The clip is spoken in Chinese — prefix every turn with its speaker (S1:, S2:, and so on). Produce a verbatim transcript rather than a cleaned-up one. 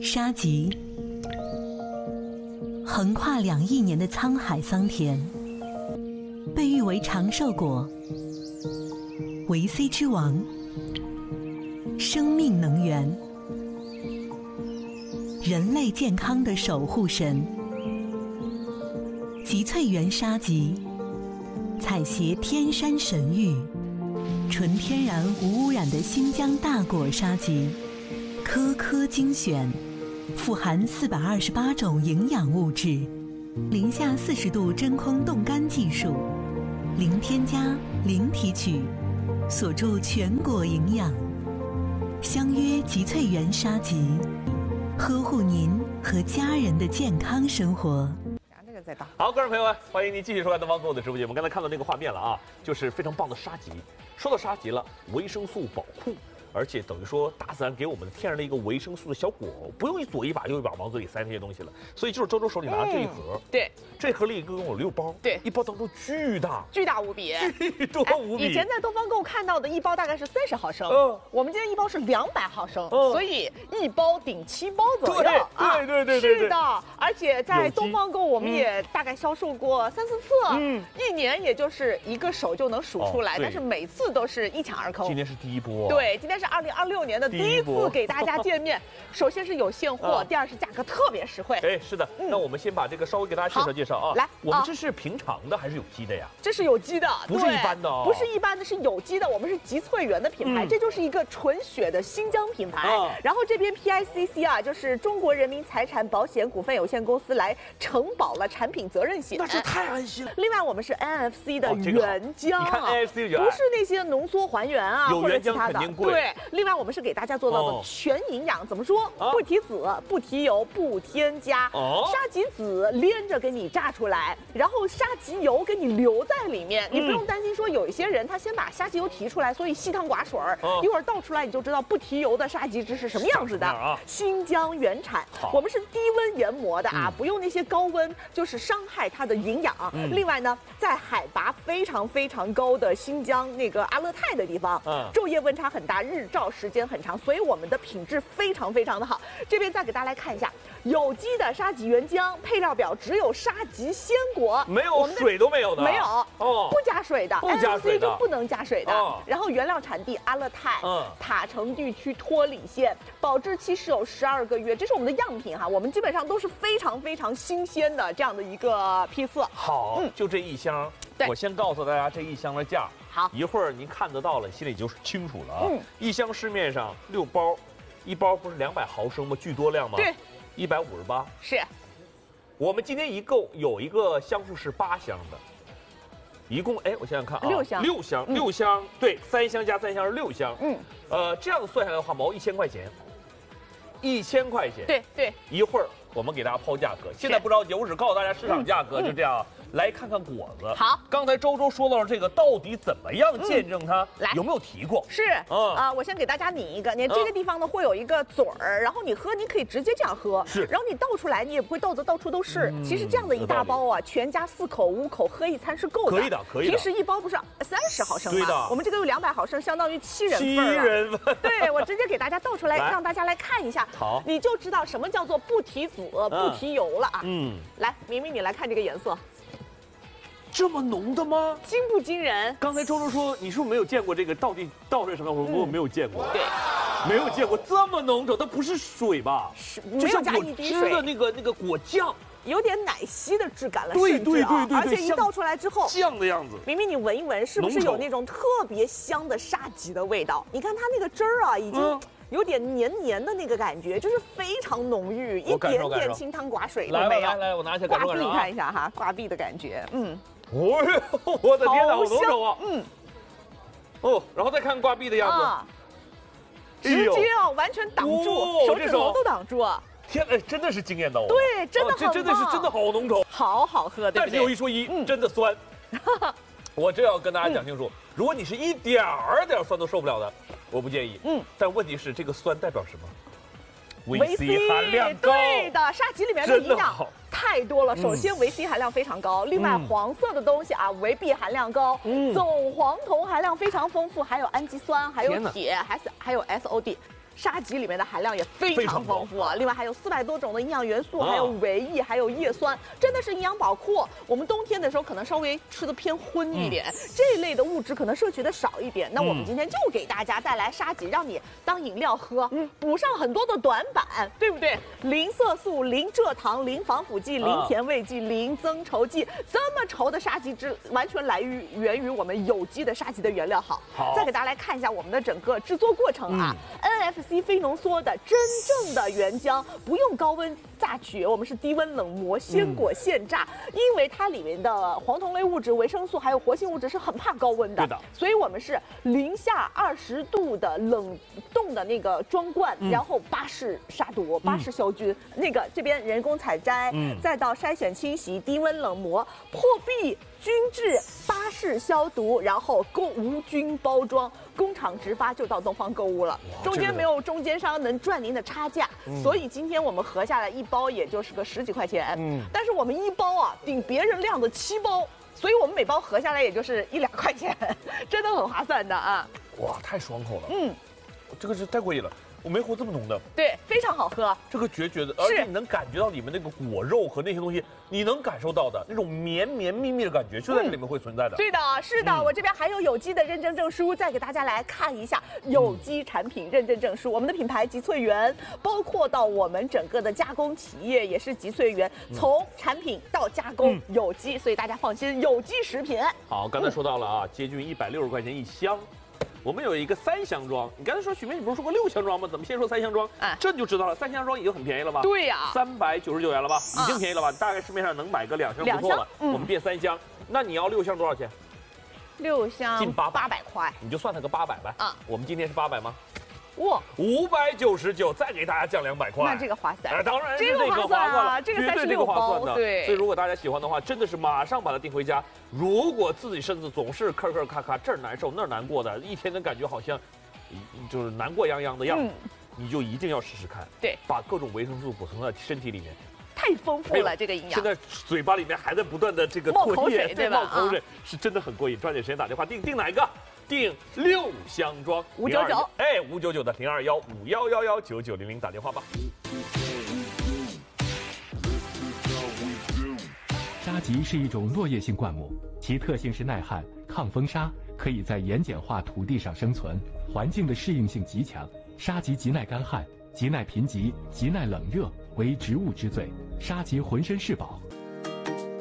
S1: 沙棘，横跨两亿年的沧海桑田，被誉为长寿果、维 C 之王、生命能源、人类健康的守护神。集萃源沙棘，采撷天山神玉，纯天然无污染的新疆大果沙棘，颗颗精选，富含四百二十八种营养物质，零下四十度真空冻干技术，零添加、零提取，锁住全果营养。相约集萃源沙棘，呵护您和家人的健康生活。
S2: 好，观众朋友们，欢迎您继续收看东方购物的直播节目。我们刚才看到那个画面了啊，就是非常棒的沙棘。说到沙棘了，维生素宝库，而且等于说大自然给我们天然的一个维生素的小果，不用一左一把右一把往嘴里塞那些东西了。所以就是周周手里拿这一盒，
S3: 嗯、对，
S2: 这盒里一共有六包，
S3: 对，
S2: 一包当中巨大，
S3: 巨大无比，
S2: 巨多无比。
S3: 以前在东方购看到的一包大概是三十毫升，嗯，我们今天一包是两百毫升，嗯，所以一包顶七包左右，
S2: 对啊，对对对对，
S3: 是的。而且在东方购我们也大概销售过三四次，嗯，一年也就是一个手就能数出来，但是每次都是一抢而空。
S2: 今天是第一波，
S3: 对，今天是二零二六年的第一次给大家见面。首先是有现货，第二是价格特别实惠。
S2: 哎，是的，那我们先把这个稍微给大家介绍介绍啊。
S3: 来，
S2: 我们这是平常的还是有机的呀？
S3: 这是有机的，
S2: 不是一般的哦，
S3: 不是一般的，是有机的。我们是集萃源的品牌，这就是一个纯血的新疆品牌。然后这边 P I C C 啊，就是中国人民财产保险股份有限公司来承保了产品责任险，
S2: 那是太安心了。
S3: 另外我们是 N F C 的原浆，
S2: 你看 N F C 原，
S3: 不是那些浓缩还原啊，
S2: 有原浆
S3: 肯
S2: 定贵。
S3: 对，另外我们是给大家做到的全营养，怎么说？不提籽，不提油，不添加。沙棘籽连着给你榨出来，然后沙棘油给你留在里面，你不用担心说有一些人他先把沙棘油提出来，所以细汤寡水儿，一会儿倒出来你就知道不提油的沙棘汁是什么样子的。新疆原产，我们是低温研磨的啊，不用那些高温，就是伤害它的营养。另外呢，在海拔非常非常高的新疆那个阿勒泰的地方，昼夜温差很大，日照时间很长，所以我们的品质非常非常的好。这边再给大家来看一下有机的沙棘原浆，配料表只有沙棘鲜果，
S2: 没有水都没有的，
S3: 没有哦，不加水的，
S2: 不加水的，
S3: 就不能加水的。然后原料产地阿勒泰，嗯，塔城地区托里县，保质期是有十二个月，这是我们的样品哈，我们基本上都是非常非常新鲜的这样的一个批次。
S2: 好，嗯，就这一箱，我先告诉大家这一箱的价。
S3: 好，
S2: 一会儿您看得到了，心里就清楚了啊。嗯，一箱市面上六包，一包不是两百毫升吗？巨多量吗？
S3: 对，
S2: 一百五十八。
S3: 是。
S2: 我们今天一共有一个箱数是八箱的，一共哎，我想想看啊，
S3: 六箱，
S2: 六箱，嗯、六箱，对，三箱加三箱是六箱。嗯，呃，这样子算下来的话，毛一千块钱，一千块钱。
S3: 对对。
S2: 一会儿我们给大家抛价格，现在不着急，我只告诉大家市场价格，就这样。来看看果子。
S3: 好，
S2: 刚才周周说到了这个，到底怎么样见证它？
S3: 来，
S2: 有没有提过？
S3: 是啊，我先给大家拧一个，你这个地方呢会有一个嘴儿，然后你喝，你可以直接这样喝，
S2: 是，
S3: 然后你倒出来，你也不会倒的到处都是。其实这样的一大包啊，全家四口五口喝一餐是够的，
S2: 可以的，可以的。
S3: 平时一包不是三十毫升吗？
S2: 对的，
S3: 我们这个有两百毫升，相当于七人份
S2: 七人份。
S3: 对，我直接给大家倒出来，让大家来看一下，
S2: 好，
S3: 你就知道什么叫做不提籽、不提油了啊。嗯，来，明明你来看这个颜色。
S2: 这么浓的吗？
S3: 惊不惊人？
S2: 刚才周周说，你是不是没有见过这个到底倒是什么样？我说我没有见过，
S3: 对，
S2: 没有见过这么浓稠，它不是水吧？
S3: 是，没有加一滴水
S2: 的那个那个果酱，
S3: 有点奶昔的质感了。
S2: 对对对对，
S3: 而且一倒出来之后，
S2: 酱的样子。
S3: 明明你闻一闻，是不是有那种特别香的沙棘的味道？你看它那个汁儿啊，已经。有点黏黏的那个感觉，就是非常浓郁，一点点清汤寡水都没有。
S2: 来来来，我拿起来感受感受。
S3: 挂壁看一下哈，挂壁的感觉，嗯。
S2: 哦呦，我的天哪，好浓稠啊！嗯。哦，然后再看挂壁的样
S3: 子，直接啊，完全挡住，手指头都挡住啊！
S2: 天，哎，真的是惊艳到我。
S3: 对，真的，
S2: 这真的是真的好浓稠，
S3: 好好喝，对不对？
S2: 但是有一说一，真的酸。我这要跟大家讲清楚，如果你是一点儿点酸都受不了的。我不建议，嗯，但问题是这个酸代表什么？维 C 含量高。
S3: 对的，沙棘里面的营养太多了。首先维 C 含量非常高，另外黄色的东西啊，维 B 含量高，总黄酮含量非常丰富，还有氨基酸，还有铁，还是还有 S O D。 沙棘里面的含量也非常丰富啊。另外还有四百多种的营养元素，还有维 E， 还有叶酸，真的是营养宝库。我们冬天的时候可能稍微吃的偏荤一点，嗯、这一类的物质可能摄取的少一点。那我们今天就给大家带来沙棘，让你当饮料喝，嗯、补上很多的短板，对不对？零色素、零蔗糖、零防腐剂、零甜味剂、零增稠剂，这么稠的沙棘汁完全来于源于我们有机的沙棘的原料好。好，再给大家来看一下我们的整个制作过程啊。嗯、N F C 非浓缩的真正的原浆，不用高温榨取，我们是低温冷磨鲜果现榨，嗯、因为它里面的黄酮类物质、维生素还有活性物质是很怕高温的，
S2: 对的，
S3: 所以我们是零下二十度的冷冻的那个装罐，嗯、然后巴氏杀毒、巴氏消菌，嗯、那个这边人工采摘，嗯、再到筛选清洗、低温冷磨、破壁。均质巴氏消毒，然后购无菌包装，工厂直发就到东方购物了，中间没有中间商能赚您的差价，嗯、所以今天我们合下来一包也就是个十几块钱，嗯，但是我们一包啊顶别人量的七包，所以我们每包合下来也就是一两块钱，真的很划算的啊！
S2: 哇，太爽口了，嗯，这个是太过瘾了。我没喝这么浓的，
S3: 对，非常好喝，
S2: 这个绝绝的，而且你能感觉到里面那个果肉和那些东西，你能感受到的那种绵绵密密的感觉，就在这里面会存在的。
S3: 嗯、对的，是的，嗯、我这边还有有机的认证证书，再给大家来看一下有机产品认证证书。嗯、我们的品牌集萃源，包括到我们整个的加工企业也是集萃源，嗯、从产品到加工、嗯、有机，所以大家放心，有机食品。
S2: 好，刚才说到了啊，嗯、接近一百六十块钱一箱。我们有一个三箱装，你刚才说许梅，你不是说过六箱装吗？怎么先说三箱装？哎，这你就知道了，三箱装已经很便宜了吧？
S3: 对呀，
S2: 三百九十九元了吧？已经便宜了吧？大概市面上能买个两箱不错了。嗯、我们变三箱，那你要六箱多少钱？
S3: 六箱
S2: 近八
S3: 八百块，
S2: 你就算它个八百呗。啊，我们今天是八百吗？
S3: 哇，
S2: 五百九十九，再给大家降两百块，
S3: 那这个划算，
S2: 哎，当然是这个划
S3: 算
S2: 了，
S3: 这个
S2: 绝对这个划算的。
S3: 对，
S2: 所以如果大家喜欢的话，真的是马上把它订回家。如果自己身子总是咳咳咔咔，这儿难受那儿难过的，一天的感觉好像就是难过泱泱的样子，嗯、你就一定要试试看。对，把各种维生素补充在身体里面。
S3: 太丰富了，这个营养。
S2: 现在嘴巴里面还在不断的这个
S3: 唾液，对吧？
S2: 冒口水，啊、是真的很过瘾。抓紧时间打电话订订哪一个？订六箱装
S3: 五九九，
S2: 哎，五九九的零二幺五幺幺幺九九零零打电话吧。
S4: 沙棘是一种落叶性灌木，其特性是耐旱、抗风沙，可以在盐碱化土地上生存，环境的适应性极强。沙棘极耐干旱，极耐贫瘠，极耐冷热，为植物之最。沙棘浑身是宝，